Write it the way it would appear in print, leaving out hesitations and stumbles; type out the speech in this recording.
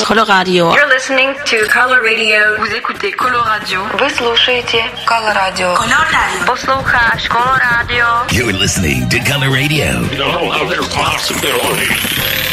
Coloradio. You're listening to Color Radio. Vous écoutez Coloradio. Вы слушаете Color Radio. Posloucháš Coloradio. You're listening to Color Radio. No other possibility.